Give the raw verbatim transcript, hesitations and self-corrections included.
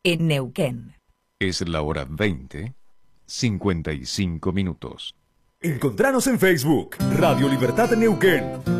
en Neuquén. Es la hora veinte, cincuenta y cinco minutos. Encontranos en Facebook, Radio Libertad Neuquén.